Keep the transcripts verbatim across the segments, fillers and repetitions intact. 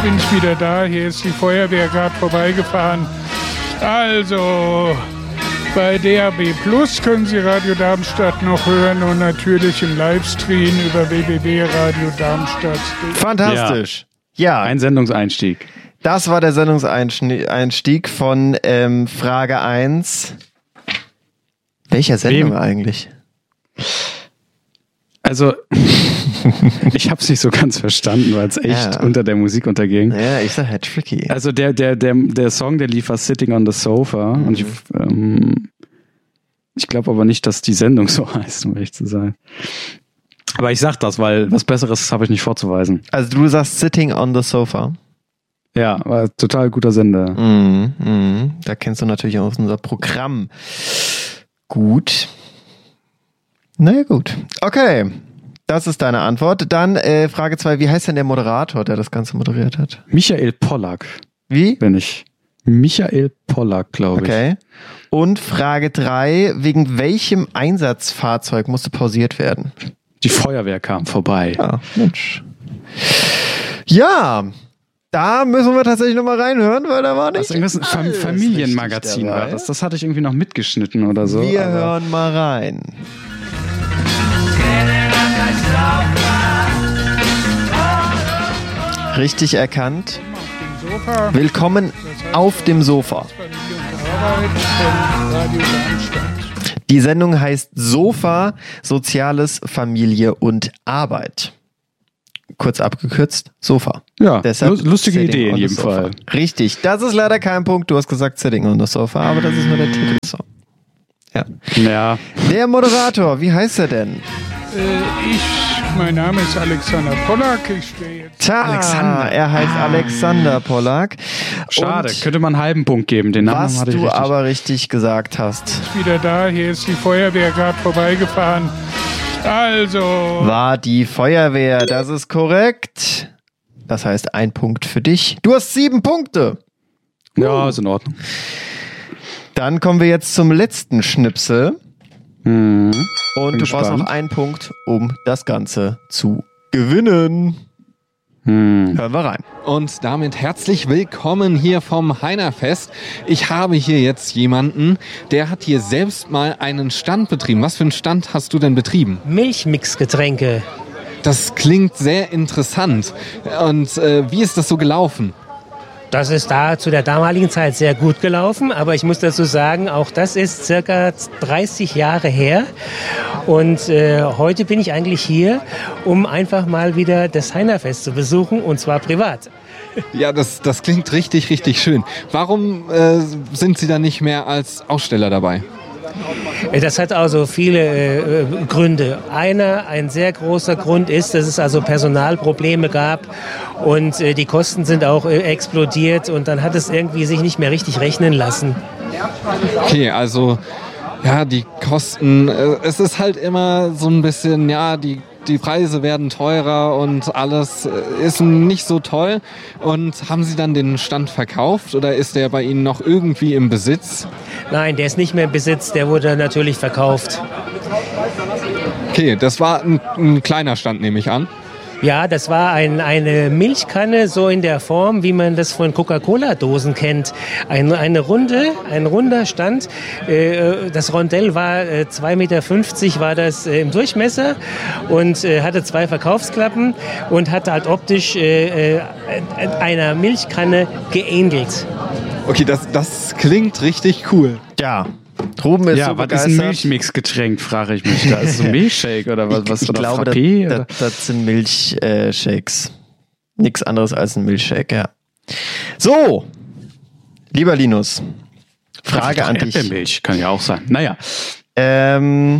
bin ich wieder da. Hier ist die Feuerwehr gerade vorbeigefahren. Also, bei D A B Plus können Sie Radio Darmstadt noch hören und natürlich im Livestream über w w w punkt radio darmstadt punkt de. Fantastisch. Ja. ja. Ein Sendungseinstieg. Das war der Sendungseinstieg von ähm, Frage eins. Welcher Sendung Wem? eigentlich? Also, ich habe es nicht so ganz verstanden, weil es echt ja. unter der Musik unterging. Ja, ich sag halt tricky. Also der, der, der, der Song, der lief, war Sitting on the Sofa. Mhm. Und ich, ähm, ich glaube aber nicht, dass die Sendung so heißt, um ehrlich zu sein. Aber ich sag das, weil was Besseres habe ich nicht vorzuweisen. Also du sagst Sitting on the Sofa? Ja, war total guter Sender. Mhm, mhm. Da kennst du natürlich auch unser Programm. Gut. Naja, gut. Okay. Das ist deine Antwort. Dann äh, Frage zwei. Wie heißt denn der Moderator, der das Ganze moderiert hat? Michael Pollack. Wie? Bin ich. Michael Pollack, glaube ich. Okay. Und Frage drei. Wegen welchem Einsatzfahrzeug musste pausiert werden? Die Feuerwehr kam vorbei. Ja, Mensch. Ja, da müssen wir tatsächlich nochmal reinhören, weil da war nicht das ist ein Familienmagazin war das. Das hatte ich irgendwie noch mitgeschnitten oder so. Wir hören mal rein. Richtig erkannt. Willkommen auf dem Sofa. Die Sendung heißt Sofa, Soziales, Familie und Arbeit. Kurz abgekürzt, Sofa. Ja, Deshalb lustige Idee in jedem Fall. Richtig, das ist leider kein Punkt. Du hast gesagt Sitting on the Sofa, aber das ist nur der Titelsong. Ja. ja. Der Moderator, wie heißt er denn? Äh, ich, mein Name ist Alexander Pollack. Ich stehe jetzt. Tja, Alexander. Er heißt ah. Alexander Pollack. Schade, Und könnte man einen halben Punkt geben. Den Namen was hatte ich du richtig. aber richtig gesagt hast. Ich bin wieder da. Hier ist die Feuerwehr gerade vorbeigefahren. Also. War die Feuerwehr, das ist korrekt. Das heißt, ein Punkt für dich. Du hast sieben Punkte. Ja, ist in Ordnung. Dann kommen wir jetzt zum letzten Schnipsel. Hm. Und Bin du brauchst gespannt. noch einen Punkt, um das Ganze zu gewinnen. Hm. Hören wir rein. Und damit herzlich willkommen hier vom Heinerfest. Ich habe hier jetzt jemanden, der hat hier selbst mal einen Stand betrieben. Was für einen Stand hast du denn betrieben? Milchmixgetränke. Das klingt sehr interessant. Und äh, wie ist das so gelaufen? Das ist da zu der damaligen Zeit sehr gut gelaufen, aber ich muss dazu sagen, auch das ist circa dreißig Jahre her. Und äh, heute bin ich eigentlich hier, um einfach mal wieder das Heinerfest zu besuchen, und zwar privat. Ja, das, das klingt richtig, richtig schön. Warum äh, sind Sie da nicht mehr als Aussteller dabei? Das hat also viele äh, Gründe. Einer, ein sehr großer Grund ist, dass es also Personalprobleme gab und äh, die Kosten sind auch äh, explodiert und dann hat es irgendwie sich nicht mehr richtig rechnen lassen. Okay, also ja, die Kosten, äh, es ist halt immer so ein bisschen, ja, die Die Preise werden teurer und alles ist nicht so toll. Und haben Sie dann den Stand verkauft oder ist der bei Ihnen noch irgendwie im Besitz? Nein, der ist nicht mehr im Besitz, der wurde natürlich verkauft. Okay, das war ein, ein kleiner Stand, nehme ich an. Ja, das war ein, eine Milchkanne, so in der Form, wie man das von Coca-Cola-Dosen kennt. Ein, eine runde, ein runder Stand. Äh, das Rondell war äh, zwei Meter fünfzig war das äh, im Durchmesser und äh, hatte zwei Verkaufsklappen und hatte halt optisch äh, äh, einer Milchkanne geähnelt. Okay, das, das klingt richtig cool. Ja. Ruben ist ja, so was begeistert. ist ein Milchmixgetränk, frage ich mich da. Ist es so ein Milchshake oder was? was Ich, ich oder glaube, Frappé, das, oder? das, das sind Milchshakes. Nichts anderes als ein Milchshake, ja. So, lieber Linus, Frage an dich. Erdbeermilch, kann ja auch sein. Naja. Ähm,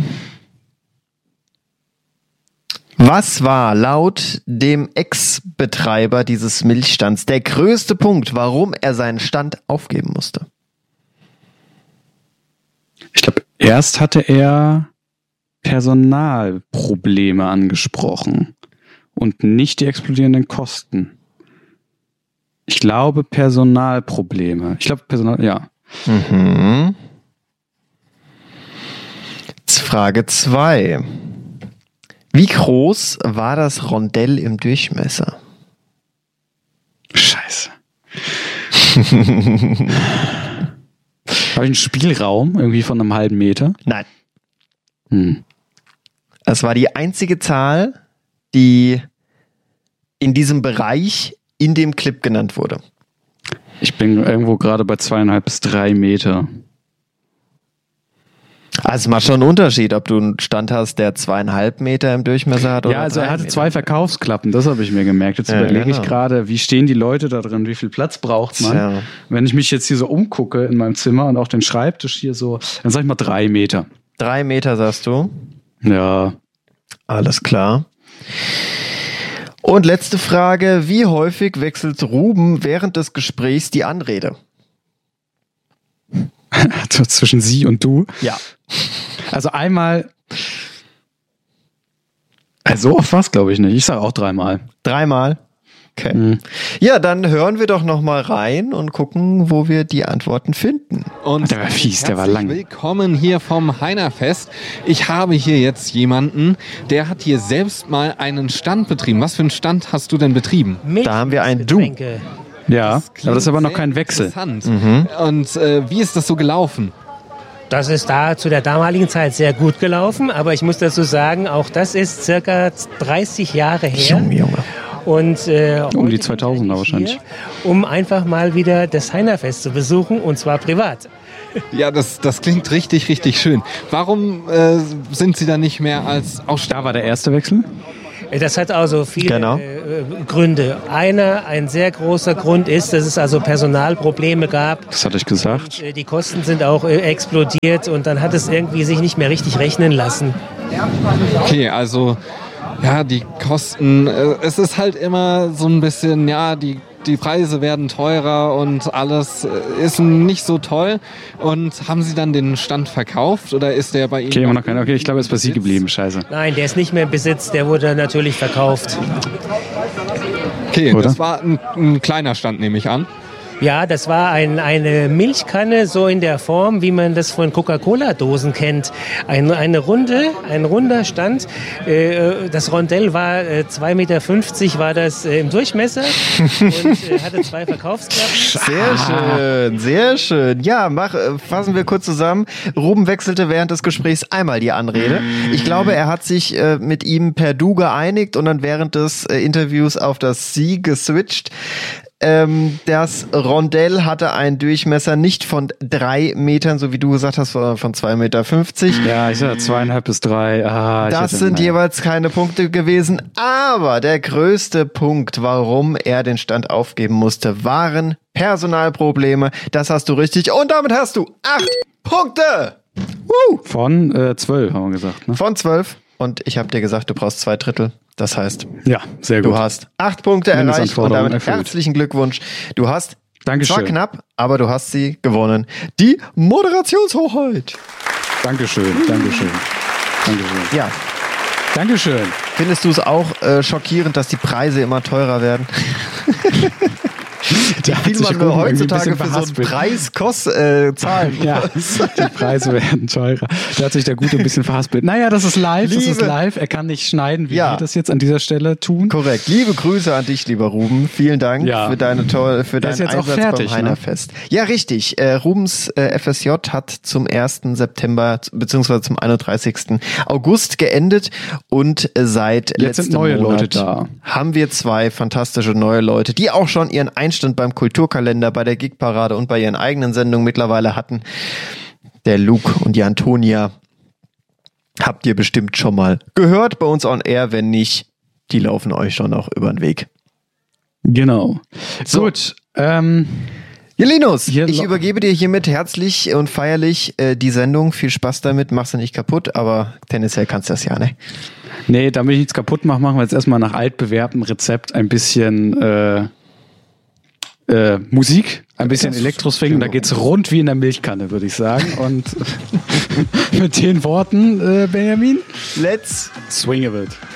was war laut dem Ex-Betreiber dieses Milchstands der größte Punkt, warum er seinen Stand aufgeben musste? Ich glaube, erst hatte er Personalprobleme angesprochen und nicht die explodierenden Kosten. Ich glaube, Personalprobleme. Ich glaube, Personal, ja. Mhm. Frage zwei. Wie groß war das Rondell im Durchmesser? Scheiße. Habe ich einen Spielraum irgendwie von einem halben Meter? Nein. Hm. Es war die einzige Zahl, die in diesem Bereich in dem Clip genannt wurde. Ich bin irgendwo gerade bei zweieinhalb bis drei Meter. Also es macht schon einen Unterschied, ob du einen Stand hast, der zweieinhalb Meter im Durchmesser hat oder Ja, also er drei hatte Meter. zwei Verkaufsklappen, das habe ich mir gemerkt. Jetzt Ja, überlege genau. ich gerade, wie stehen die Leute da drin, wie viel Platz braucht man? Tja. Wenn ich mich jetzt hier so umgucke in meinem Zimmer und auch den Schreibtisch hier so, dann sag ich mal drei Meter. Drei Meter, sagst du? Ja. Alles klar. Und letzte Frage, wie häufig wechselt Ruben während des Gesprächs die Anrede? Also zwischen sie und du. Ja. Also einmal. Also so oft war es, glaube ich, nicht. Ich sage auch dreimal. Dreimal? Okay. Mhm. Ja, dann hören wir doch noch mal rein und gucken, wo wir die Antworten finden. Und Der war fies, der war herzlich lang. Willkommen hier vom Heinerfest. Ich habe hier jetzt jemanden, der hat hier selbst mal einen Stand betrieben. Was für einen Stand hast du denn betrieben? Da haben wir ein Du. Getränke. Ja, aber das ist aber noch Sehr kein Wechsel. interessant. Mhm. Und äh, wie ist das so gelaufen? Das ist da zu der damaligen Zeit sehr gut gelaufen, aber ich muss dazu sagen, auch das ist circa dreißig Jahre her. Junge, Junge. Und, äh, Um heute die bin ich zweitausender eigentlich wahrscheinlich. hier, um einfach mal wieder das Heinerfest zu besuchen, und zwar privat. Ja, das, das klingt richtig, richtig schön. Warum äh, sind Sie da nicht mehr als Aussteller? Da war der erste Wechsel. Das hat also viele Genau. äh, Gründe. Einer, ein sehr großer Grund ist, dass es also Personalprobleme gab. Das hatte ich gesagt. Äh, Die Kosten sind auch äh, explodiert und dann hat es irgendwie sich nicht mehr richtig rechnen lassen. Okay, also ja, die Kosten, äh, es ist halt immer so ein bisschen, ja, die, die Preise werden teurer und alles äh, ist nicht so toll. Und haben Sie dann den Stand verkauft oder ist der bei Ihnen? Okay, immer noch keiner. Okay, ich glaube, er ist bei Sie geblieben. Scheiße. Nein, der ist nicht mehr im Besitz, der wurde natürlich verkauft. Okay, Oder? das war ein, ein kleiner Stand, nehme ich an. Ja, das war ein, eine Milchkanne, so in der Form, wie man das von Coca-Cola-Dosen kennt. Ein, eine runde, ein runder Stand. Äh, das Rondell war äh, zwei Meter fünfzig war das äh, im Durchmesser und äh, hatte zwei Verkaufsklappen. Sehr schön, sehr schön. Ja, mach, äh, fassen wir kurz zusammen. Ruben wechselte während des Gesprächs einmal die Anrede. Ich glaube, er hat sich äh, mit ihm per Du geeinigt und dann während des äh, Interviews auf das Sie geswitcht. Ähm, das Rondell hatte einen Durchmesser nicht von drei Metern, so wie du gesagt hast, sondern von zwei Meter fünfzig. Ja, ich sage zweieinhalb bis drei. Ah, ich Das hätte- sind naja. jeweils keine Punkte gewesen, aber der größte Punkt, warum er den Stand aufgeben musste, waren Personalprobleme. Das hast du richtig und damit hast du acht Punkte Woo! Von äh, zwölf, haben wir gesagt. Ne? von zwölf. Und ich habe dir gesagt, du brauchst zwei Drittel. Das heißt, Ja, sehr gut. du hast acht Punkte erreicht und Mindestanforderung damit erfüllt. herzlichen Glückwunsch. Du hast Dankeschön. zwar knapp, aber du hast sie gewonnen. Die Moderationshochheit. Dankeschön, Dankeschön. Dankeschön. Ja, Dankeschön. findest du es auch äh, schockierend, dass die Preise immer teurer werden? Wie hat viel sich man Ruben nur irgendwie ein heutzutage bisschen für so einen verhaspelt. Preis kost, äh, zahlen Ja, muss. die Preise werden teurer. Da hat sich der Gute ein bisschen verhaspelt. Naja, das ist live, das ist Liebe- live. Er kann nicht schneiden, wie Ja. wir das jetzt an dieser Stelle tun. Korrekt. Liebe Grüße an dich, lieber Ruben. Vielen Dank Ja. für deine toll, für Der ist deinen jetzt auch Einsatz fertig, beim ne? Heinerfest. Ja, richtig. Äh, Rubens äh, F S J hat zum ersten September beziehungsweise zum einunddreißigsten August geendet und äh, seit Jetzt sind letztem neue Monat Leute da. haben wir zwei fantastische neue Leute, die auch schon ihren Einstand beim Kulturkalender, bei der Gigparade und bei ihren eigenen Sendungen mittlerweile hatten. Der Luke und die Antonia habt ihr bestimmt schon mal gehört bei uns on air. Wenn nicht, die laufen euch schon auch über den Weg. Genau. So. Gut. Ähm, Ja, Linus, Hier ich lo- übergebe dir hiermit herzlich und feierlich äh, die Sendung. Viel Spaß damit, machst du nicht kaputt, aber tendenziell kannst du das ja, ne? nee, damit ich nichts kaputt mache, machen wir jetzt erstmal nach altbewährtem Rezept ein bisschen äh, äh, Musik, ein bisschen Elektroswing. Da geht's rund wie in der Milchkanne, würde ich sagen. Und mit den Worten, äh, Benjamin, Let's swing a bit.